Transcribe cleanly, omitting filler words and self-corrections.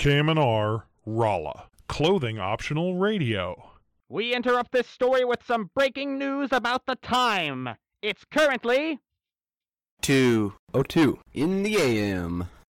KMNR, Rolla. Clothing optional radio. We interrupt this story with some breaking news about the time. It's currently 2:02 in the AM.